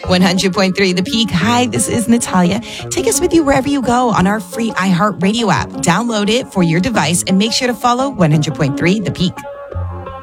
100.3 The Peak. Hi, this is Natalia. Take us with you wherever you go on our free iHeartRadio app. Download it for your device and make sure to follow 100.3 The Peak.